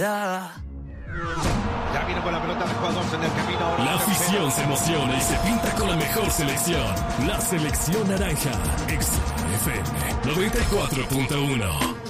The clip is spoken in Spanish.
Ya viene con la pelota de jugadores en el camino. Ahora La afición se emociona y se pinta con la mejor selección. La selección naranja. XFM 94.1.